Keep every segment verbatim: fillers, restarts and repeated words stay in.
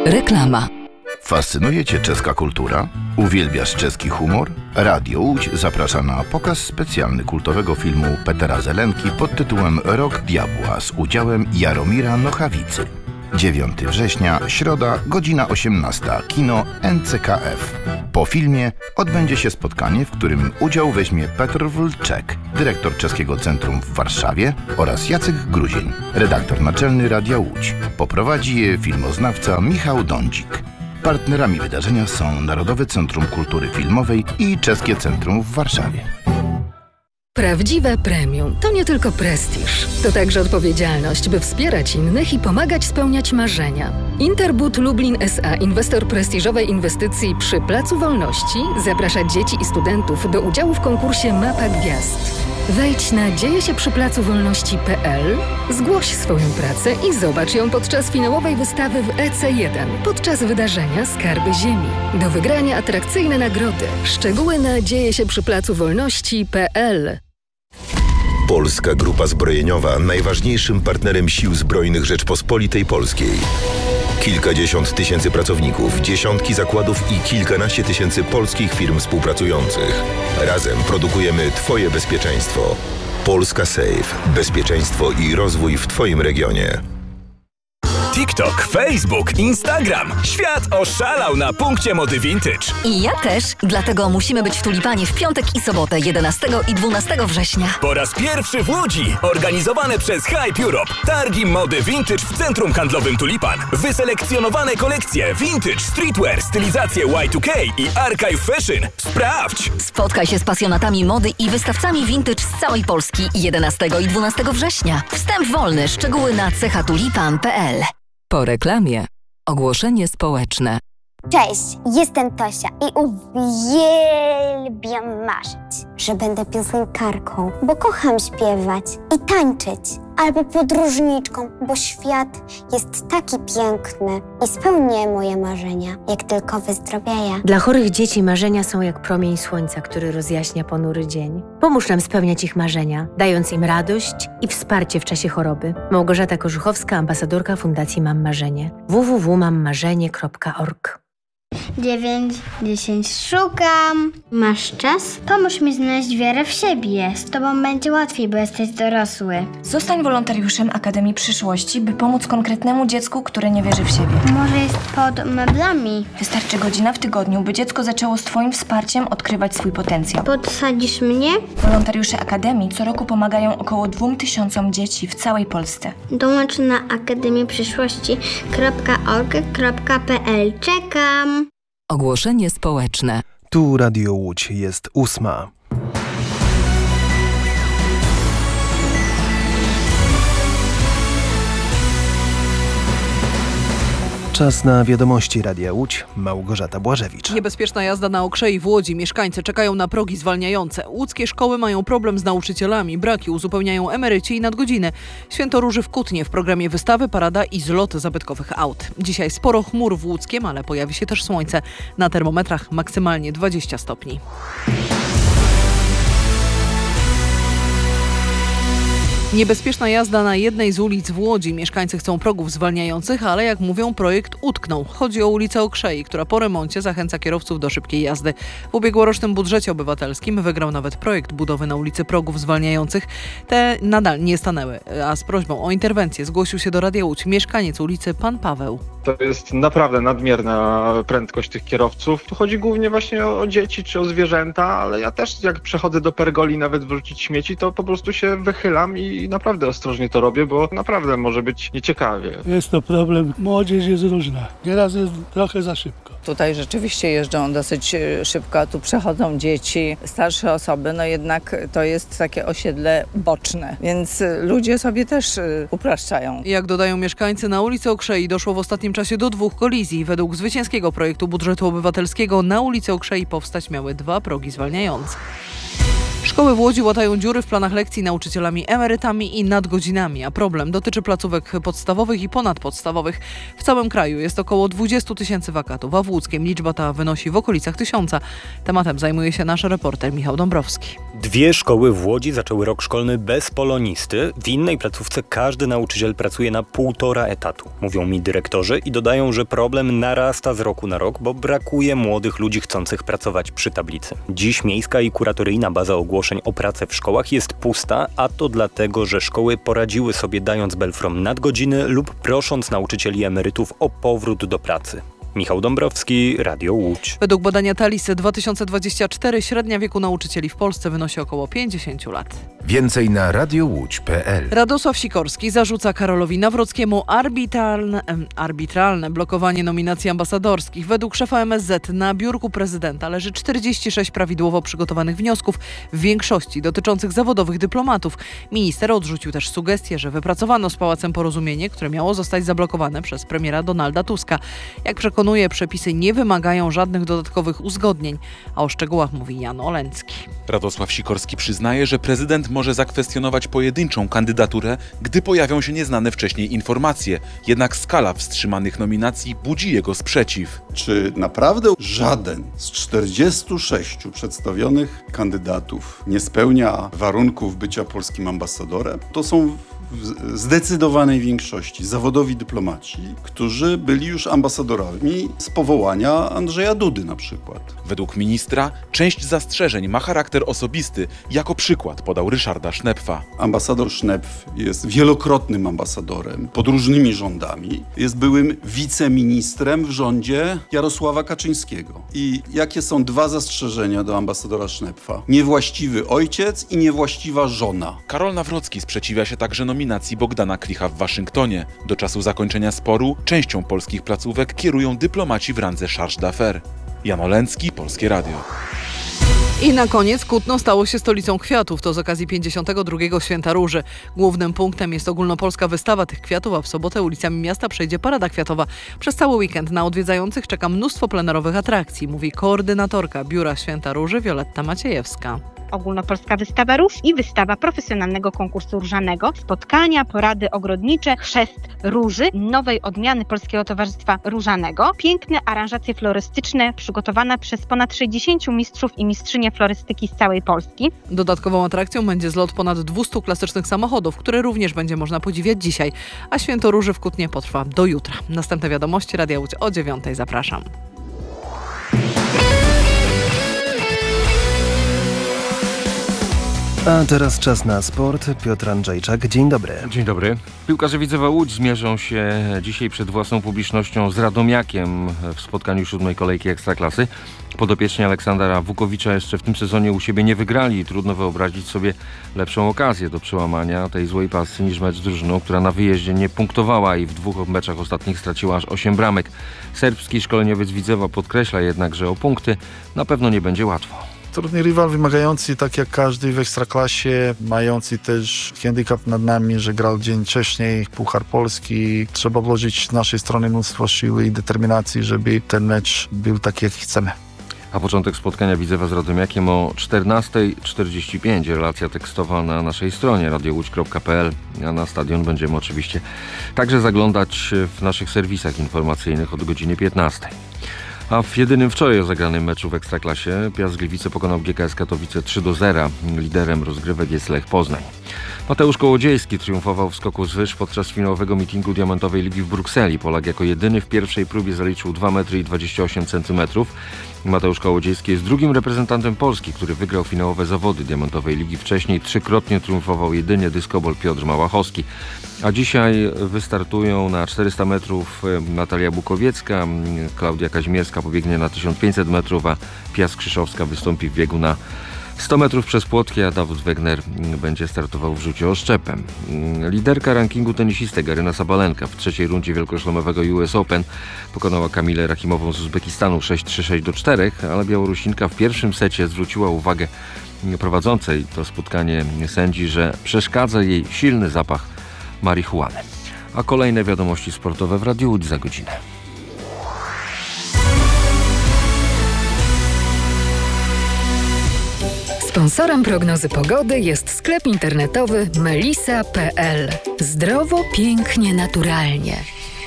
Reklama. Fascynuje Cię czeska kultura? Uwielbiasz czeski humor? Radio Łódź zaprasza na pokaz specjalny kultowego filmu Petera Zelenki pod tytułem Rok Diabła z udziałem Jaromira Nochawicy. dziewiątego września, środa, godzina osiemnasta, kino N C K F. Po filmie odbędzie się spotkanie, w którym udział weźmie Petr Wlczek, dyrektor Czeskiego Centrum w Warszawie, oraz Jacek Gruzień, redaktor naczelny Radia Łódź. Poprowadzi je filmoznawca Michał Dądzik. Partnerami wydarzenia są Narodowe Centrum Kultury Filmowej i Czeskie Centrum w Warszawie. Prawdziwe premium to nie tylko prestiż, to także odpowiedzialność, by wspierać innych i pomagać spełniać marzenia. Interbud Lublin S A, inwestor prestiżowej inwestycji przy Placu Wolności, zaprasza dzieci i studentów do udziału w konkursie Mapa Gwiazd. Wejdź na dzieje się przy placu wolności kropka p l, zgłoś swoją pracę i zobacz ją podczas finałowej wystawy w E C jeden, podczas wydarzenia Skarby Ziemi. Do wygrania atrakcyjne nagrody. Szczegóły na dzieje się przy placu wolności kropka p l. Polska Grupa Zbrojeniowa, najważniejszym partnerem Sił Zbrojnych Rzeczpospolitej Polskiej. Kilkadziesiąt tysięcy pracowników, dziesiątki zakładów i kilkanaście tysięcy polskich firm współpracujących. Razem produkujemy Twoje bezpieczeństwo. Polska Safe. Bezpieczeństwo i rozwój w Twoim regionie. TikTok, Facebook, Instagram. Świat oszalał na punkcie mody vintage. I ja też, dlatego musimy być w Tulipanie w piątek i sobotę, jedenastego i dwunastego września. Po raz pierwszy w Łodzi, organizowane przez Hype Europe. Targi mody vintage w centrum handlowym Tulipan. Wyselekcjonowane kolekcje vintage, streetwear, stylizacje Y dwa K i archive fashion. Sprawdź! Spotkaj się z pasjonatami mody i wystawcami vintage z całej Polski jedenastego i dwunastego września. Wstęp wolny, szczegóły na cecha-tulipan kropka p l. Po reklamie ogłoszenie społeczne. Cześć, jestem Tosia i uwielbiam marzyć, że będę piosenkarką, bo kocham śpiewać i tańczyć, albo podróżniczką, bo świat jest taki piękny i spełnię moje marzenia, jak tylko wyzdrowieję. Dla chorych dzieci marzenia są jak promień słońca, który rozjaśnia ponury dzień. Pomóż nam spełniać ich marzenia, dając im radość i wsparcie w czasie choroby. Małgorzata Korzuchowska, ambasadorka Fundacji Mam Marzenie. w w w kropka mam marzenie kropka org. dziewięć, dziesięć, szukam. Masz czas? Pomóż mi znaleźć wiarę w siebie. Z tobą będzie łatwiej, bo jesteś dorosły. Zostań wolontariuszem Akademii Przyszłości, by pomóc konkretnemu dziecku, które nie wierzy w siebie. Może jest pod meblami. Wystarczy godzina w tygodniu, by dziecko zaczęło z twoim wsparciem odkrywać swój potencjał. Podsadzisz mnie? Wolontariusze Akademii co roku pomagają około dwóm tysiącom dzieci w całej Polsce. Dołącz na akademię przyszłości kropka org kropka p l. Czekam! Ogłoszenie społeczne. Tu Radio Łódź, jest ósma. Czas na wiadomości Radia Łódź. Małgorzata Błażewicz. Niebezpieczna jazda na Okrzei w Łodzi. Mieszkańcy czekają na progi zwalniające. Łódzkie szkoły mają problem z nauczycielami. Braki uzupełniają emeryci i nadgodziny. Święto Róży w Kutnie. W programie wystawy, parada i zlot zabytkowych aut. Dzisiaj sporo chmur w Łódzkiem, ale pojawi się też słońce. Na termometrach maksymalnie dwadzieścia stopni. Niebezpieczna jazda na jednej z ulic w Łodzi. Mieszkańcy chcą progów zwalniających, ale jak mówią, projekt utknął. Chodzi o ulicę Okrzei, która po remoncie zachęca kierowców do szybkiej jazdy. W ubiegłorocznym budżecie obywatelskim wygrał nawet projekt budowy na ulicy progów zwalniających. Te nadal nie stanęły, a z prośbą o interwencję zgłosił się do Radia Łódź mieszkaniec ulicy Pan Paweł. To jest naprawdę nadmierna prędkość tych kierowców. Tu chodzi głównie właśnie o, o dzieci czy o zwierzęta, ale ja też jak przechodzę do pergoli nawet wyrzucić śmieci, to po prostu się wychylam i naprawdę ostrożnie to robię, bo naprawdę może być nieciekawie. Jest to problem, młodzież jest różna, nieraz jest trochę za szybko. Tutaj rzeczywiście jeżdżą dosyć szybko, tu przechodzą dzieci, starsze osoby, no jednak to jest takie osiedle boczne, więc ludzie sobie też upraszczają. Jak dodają mieszkańcy, na ulicy Okrzei doszło w ostatnim czasie do dwóch kolizji. Według zwycięskiego projektu budżetu obywatelskiego na ulicy Okrzei powstać miały dwa progi zwalniające. Szkoły w Łodzi łatają dziury w planach lekcji nauczycielami emerytami i nadgodzinami, a problem dotyczy placówek podstawowych i ponadpodstawowych. W całym kraju jest około dwadzieścia tysięcy wakatów, a w Łódzkiem liczba ta wynosi w okolicach tysiąca. Tematem zajmuje się nasz reporter Michał Dąbrowski. Dwie szkoły w Łodzi zaczęły rok szkolny bez polonisty. W innej placówce każdy nauczyciel pracuje na półtora etatu, mówią mi dyrektorzy i dodają, że problem narasta z roku na rok, bo brakuje młodych ludzi chcących pracować przy tablicy. Dziś miejska i kuratoryjna baza ogłoszeń o pracę w szkołach jest pusta, a to dlatego, że szkoły poradziły sobie dając belfrom nadgodziny lub prosząc nauczycieli emerytów o powrót do pracy. Michał Dąbrowski, Radio Łódź. Według badania Talisy dwa tysiące dwudziestego czwartego średnia wieku nauczycieli w Polsce wynosi około pięćdziesiąt lat. Więcej na radiowódź kropka pe el. Radosław Sikorski zarzuca Karolowi Nawrockiemu arbitralne, arbitralne blokowanie nominacji ambasadorskich. Według szefa em es zet na biurku prezydenta leży czterdzieści sześć prawidłowo przygotowanych wniosków, w większości dotyczących zawodowych dyplomatów. Minister odrzucił też sugestię, że wypracowano z Pałacem porozumienie, które miało zostać zablokowane przez premiera Donalda Tuska. Jak przekonuje, przepisy nie wymagają żadnych dodatkowych uzgodnień, a o szczegółach mówi Jan Olencki. Radosław Sikorski przyznaje, że prezydent może zakwestionować pojedynczą kandydaturę, gdy pojawią się nieznane wcześniej informacje. Jednak skala wstrzymanych nominacji budzi jego sprzeciw. Czy naprawdę żaden z czterdziestu sześciu przedstawionych kandydatów nie spełnia warunków bycia polskim ambasadorem? To są w zdecydowanej większości zawodowi dyplomaci, którzy byli już ambasadorami z powołania Andrzeja Dudy na przykład. Według ministra część zastrzeżeń ma charakter osobisty. Jako przykład podał Ryszarda Sznepfa. Ambasador Sznepf jest wielokrotnym ambasadorem pod różnymi rządami. Jest byłym wiceministrem w rządzie Jarosława Kaczyńskiego. I jakie są dwa zastrzeżenia do ambasadora Sznepfa? Niewłaściwy ojciec i niewłaściwa żona. Karol Nawrocki sprzeciwia się także nominacji Bogdana Klicha w Waszyngtonie. Do czasu zakończenia sporu częścią polskich placówek kierują dyplomaci w randze charge d'affaires. Jan Olencki, Polskie Radio. I na koniec Kutno stało się stolicą kwiatów. To z okazji pięćdziesiątego drugiego Święta Róży. Głównym punktem jest ogólnopolska wystawa tych kwiatów, a w sobotę ulicami miasta przejdzie parada kwiatowa. Przez cały weekend na odwiedzających czeka mnóstwo plenerowych atrakcji, mówi koordynatorka Biura Święta Róży Wioletta Maciejewska. Ogólnopolska wystawa róż i wystawa profesjonalnego konkursu różanego, spotkania, porady ogrodnicze, chrzest róży, nowej odmiany Polskiego Towarzystwa Różanego, piękne aranżacje florystyczne przygotowane przez ponad sześćdziesięciu mistrzów i mistrzynie florystyki z całej Polski. Dodatkową atrakcją będzie zlot ponad dwustu klasycznych samochodów, które również będzie można podziwiać dzisiaj, a Święto Róży w Kutnie potrwa do jutra. Następne wiadomości Radia Łódź o dziewiątej. Zapraszam. A teraz czas na sport. Piotr Andrzejczak, dzień dobry. Dzień dobry. Piłkarze Widzewa Łódź zmierzą się dzisiaj przed własną publicznością z Radomiakiem w spotkaniu siódmej kolejki Ekstraklasy. Podopieczni Aleksandra Wukowicza jeszcze w tym sezonie u siebie nie wygrali i trudno wyobrazić sobie lepszą okazję do przełamania tej złej pasy niż mecz z drużyną, która na wyjeździe nie punktowała i w dwóch meczach ostatnich straciła aż osiem bramek. Serbski szkoleniowiec Widzewa podkreśla jednak, że o punkty na pewno nie będzie łatwo. Trudny rywal, wymagający tak jak każdy w Ekstraklasie, mający też handicap nad nami, że grał dzień wcześniej Puchar Polski. Trzeba włożyć z naszej strony mnóstwo siły i determinacji, żeby ten mecz był taki, jak chcemy. A początek spotkania Widzewa z Radomiakiem o czternasta czterdzieści pięć. Relacja tekstowa na naszej stronie radio łódź kropka pe el. A na stadion będziemy oczywiście także zaglądać w naszych serwisach informacyjnych od godziny piętnastej. A w jedynym wczoraj rozegranym meczu w Ekstraklasie Piast Gliwice pokonał G K S Katowice trzy do zera. Liderem rozgrywek jest Lech Poznań. Mateusz Kołodziejski triumfował w skoku z wyż podczas finałowego meetingu Diamentowej Ligi w Brukseli. Polak jako jedyny w pierwszej próbie zaliczył dwa metry dwadzieścia osiem centymetrów. Mateusz Kołodziejski jest drugim reprezentantem Polski, który wygrał finałowe zawody Diamentowej Ligi. Wcześniej trzykrotnie triumfował jedynie dyskobol Piotr Małachowski. A dzisiaj wystartują na czterysta metrów Natalia Bukowiecka, Klaudia Kazimierska pobiegnie na tysiąc pięćset metrów, a Pia Skrzyszowska wystąpi w biegu na sto metrów przez płotki, a Dawid Wegner będzie startował w rzucie oszczepem. Liderka rankingu tenisistek Aryna Sabalenka w trzeciej rundzie wielkoszlemowego U S Open pokonała Kamilę Rachimową z Uzbekistanu sześć trzy sześć do czterech, ale Białorusinka w pierwszym secie zwróciła uwagę prowadzącej to spotkanie sędzi, że przeszkadza jej silny zapach marihuany. A kolejne wiadomości sportowe w Radiu Łódź za godzinę. Sponsorem prognozy pogody jest sklep internetowy melisa kropka pe el. Zdrowo, pięknie, naturalnie.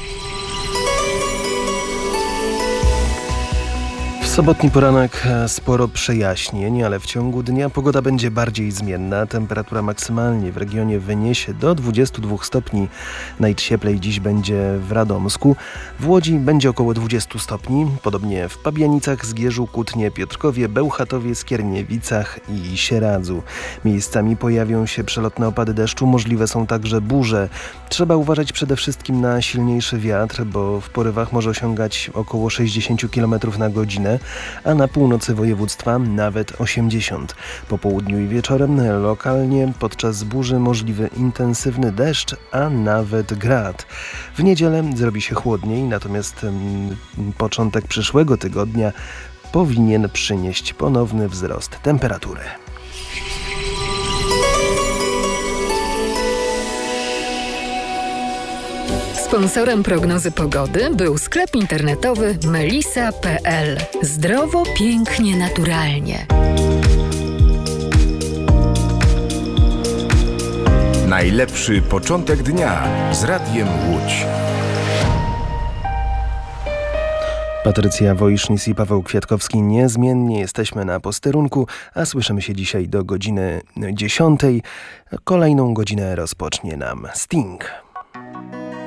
W sobotni poranek sporo przejaśnień, ale w ciągu dnia pogoda będzie bardziej zmienna. Temperatura maksymalnie w regionie wyniesie do dwudziestu dwóch stopni. Najcieplej dziś będzie w Radomsku. W Łodzi będzie około dwudziestu stopni. Podobnie w Pabianicach, Zgierzu, Kutnie, Piotrkowie, Bełchatowie, Skierniewicach i Sieradzu. Miejscami pojawią się przelotne opady deszczu. Możliwe są także burze. Trzeba uważać przede wszystkim na silniejszy wiatr, bo w porywach może osiągać około sześćdziesiąt kilometrów na godzinę, a na północy województwa nawet osiemdziesiąt. Po południu i wieczorem lokalnie podczas burzy możliwy intensywny deszcz, a nawet grad. W niedzielę zrobi się chłodniej, natomiast mm, początek przyszłego tygodnia powinien przynieść ponowny wzrost temperatury. Sponsorem prognozy pogody był sklep internetowy melisa kropka pe el. Zdrowo, pięknie, naturalnie. Najlepszy początek dnia z Radiem Łódź. Patrycja Wojsznis i Paweł Kwiatkowski niezmiennie jesteśmy na posterunku, a słyszymy się dzisiaj do godziny dziesiątej. Kolejną godzinę rozpocznie nam Sting.